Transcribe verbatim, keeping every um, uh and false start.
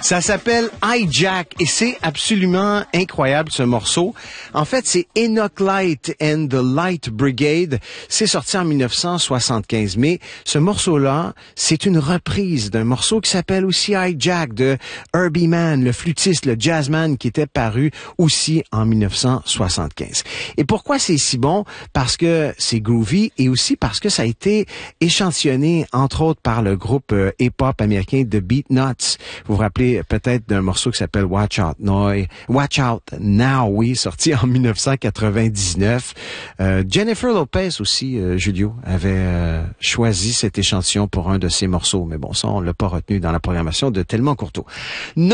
Ça s'appelle Hijack et c'est absolument incroyable ce morceau. En fait, c'est Enoch Light and the Light Brigade. C'est sorti en dix-neuf cent soixante-quinze. Mais ce morceau-là, c'est une reprise d'un morceau qui s'appelle aussi Hijack de Herbie Mann, le flûtiste, le jazzman qui était paru aussi en dix-neuf cent soixante-quinze. Et pourquoi c'est si bon? Parce que c'est groovy et aussi parce que ça a été échantillonné, entre autres, par le groupe euh, hip-hop américain The Beatnuts. Vous vous rappelez peut-être d'un morceau qui s'appelle Watch Out Now, Watch Out Now, oui, sorti en dix-neuf cent quatre-vingt-dix-neuf. Euh, Jennifer Lopez aussi, euh, Julio, avait euh, choisi cet échantillon pour un de ses morceaux. Mais bon, ça, on l'a pas retenu dans la programmation de Tellement Courteau.